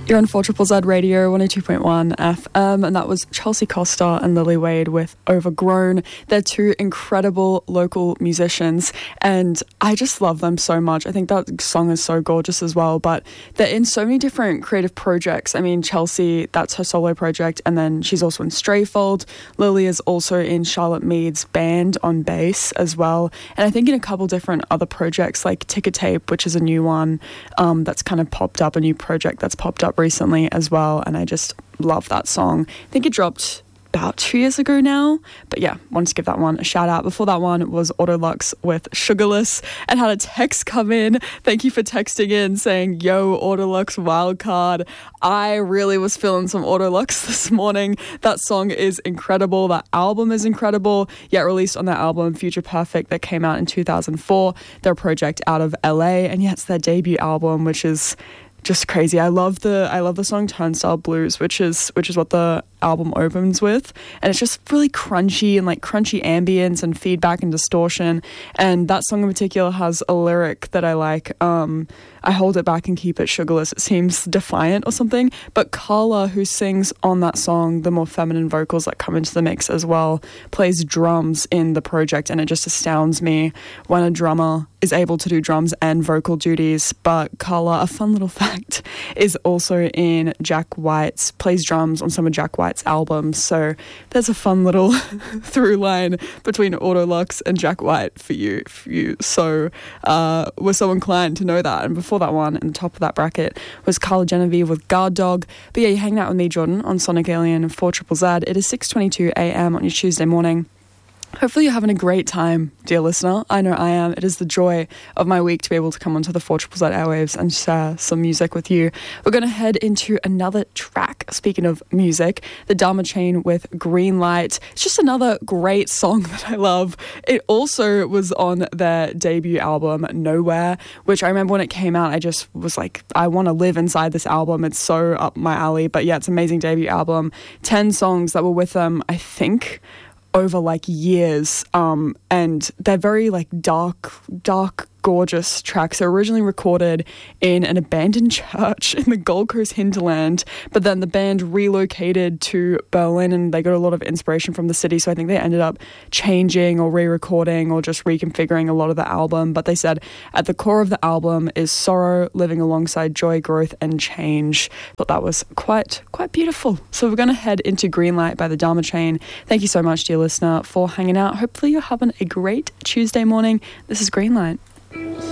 You're on 4ZZZ Radio 102.1 FM, and that was Chelsea Costa and Lily Wade with Overgrown. They're two incredible local musicians, and I just love them so much. I think that song is so gorgeous as well, but they're in so many different creative projects. I mean, Chelsea, that's her solo project, and then she's also in Strayfold. Lily is also in Charlotte Mead's band on bass as well, and I think in a couple different other projects like Ticker Tape, which is a new one that's kind of popped up, a new project that's popped up recently as well, and I just love that song. I think it dropped about 2 years ago now, but yeah, wanted to give that one a shout out. Before that one was Autolux with Sugarless, and had a text come in. Thank you for texting in saying, yo, Autolux wildcard. I really was feeling some Autolux this morning. That song is incredible. That album is incredible. Yet released on their album Future Perfect that came out in 2004. They're a project out of LA, and yeah, it's their debut album, which is just crazy. I love the song Turnstile Blues, which is what the album opens with, and it's just really crunchy and like crunchy ambience and feedback and distortion. And that song in particular has a lyric that I like. I hold it back and keep it sugarless. It seems defiant or something. But Carla, who sings on that song, the more feminine vocals that come into the mix as well, plays drums in the project, and it just astounds me when a drummer is able to do drums and vocal duties. But Carla, a fun little fact, is also in Jack White's, plays drums on some of Jack White's albums. So there's a fun little through line between Autolux and Jack White for you if you so were so inclined to know that. And before that one, in the top of that bracket, was Carla Genevieve with Guard Dog. But yeah, you're hanging out with me, Jordan, on Sonic Alien and 4ZZZ. It is 6:22 a.m. on your Tuesday morning. Hopefully you're having a great time, dear listener. I know I am. It is the joy of my week to be able to come onto the 4ZZZ airwaves and share some music with you. We're going to head into another track. Speaking of music, the Dharma Chain with Green Light. It's just another great song that I love. It also was on their debut album, Nowhere, which I remember when it came out, I just was like, I want to live inside this album. It's so up my alley. But yeah, it's an amazing debut album. 10 songs that were with them, I think, over like years, and they're very like dark, gorgeous tracks. They're originally recorded in an abandoned church in the Gold Coast hinterland, but then the band relocated to Berlin and they got a lot of inspiration from the city, so I think they ended up changing or re-recording or just reconfiguring a lot of the album. But they said at the core of the album is sorrow living alongside joy, growth and change. Thought that was quite beautiful. So we're going to head into Green Light by the Dharma Chain. Thank you so much, dear listener, for hanging out. Hopefully you're having a great Tuesday morning. This is Green Light.